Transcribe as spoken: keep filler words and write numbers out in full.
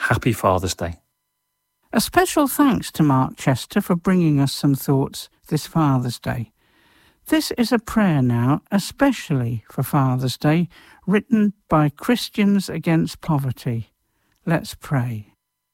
happy Father's Day. A special thanks to Mark Chester for bringing us some thoughts this Father's Day. This is a prayer now, especially for Father's Day, written by Christians Against Poverty. Let's pray.